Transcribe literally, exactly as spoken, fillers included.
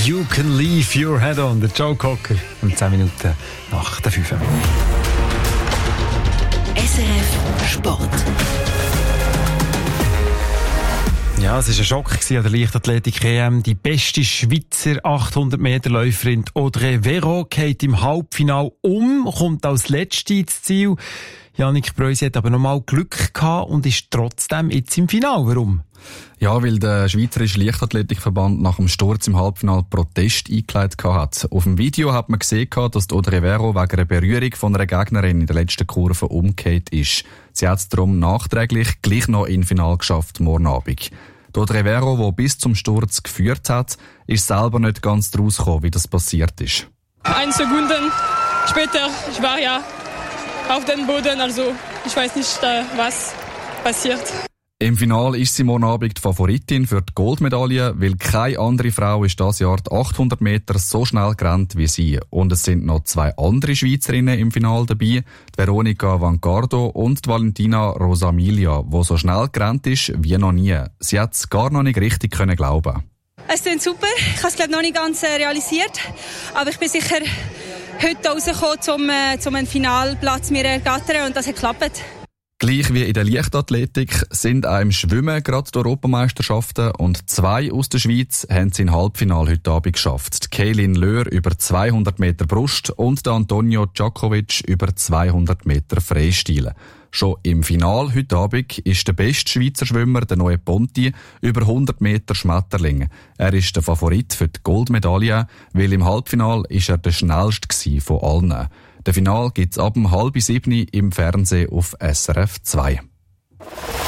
You Can Leave Your Head On, der Joe Cocker, um zehn Minuten nach der fünf. S R F Sport. Ja, es war ein Schock an der Leichtathletik-E M. Die beste Schweizer achthundert Meter Läuferin Audrey Vero geht im Halbfinale um, kommt als Letzte ins Ziel. Jannik Breusi hat aber nochmal Glück gehabt und ist trotzdem jetzt im Finale. Warum? Ja, weil der Schweizerische Leichtathletikverband nach dem Sturz im Halbfinale Protest eingeleitet hat. Auf dem Video hat man gesehen, dass Audrey Vero wegen einer Berührung von einer Gegnerin in der letzten Kurve umgekehrt ist. Sie hat es darum nachträglich gleich noch ins Finale geschafft, morgen Abend. Die Audrey Vero, die bis zum Sturz geführt hat, ist selber nicht ganz daraus gekommen, wie das passiert ist. Ein Sekunden später, ich war ja auf dem Boden, also ich weiß nicht, was passiert. Im Finale ist sie morgen Abend die Favoritin für die Goldmedaille, weil keine andere Frau ist dieses Jahr die achthundert Meter so schnell gerannt wie sie. Und es sind noch zwei andere Schweizerinnen im Finale dabei, die Veronica Vancardo und die Valentina Rosamilia, die so schnell gerannt ist wie noch nie. Sie hat es gar noch nicht richtig können glauben. Es klingt super, ich habe es glaube noch nicht ganz äh, realisiert, aber ich bin sicher heute rausgekommen, um, äh, um einen Finalplatz mir ergattern und das hat geklappt. Gleich wie in der Leichtathletik sind auch im Schwimmen gerade die Europameisterschaften und zwei aus der Schweiz haben es im Halbfinale heute Abend geschafft. Die Kaylin Löhr über zweihundert Meter Brust und der Antonio Djokovic über zweihundert Meter Freistil. Schon im Finale heute Abend ist der beste Schweizer Schwimmer, der neue Ponti, über hundert Meter Schmetterling. Er ist der Favorit für die Goldmedaille, weil im Halbfinale ist er der schnellste von allen. Der Finale gibt's ab um halb sieben im Fernsehen auf S R F zwei.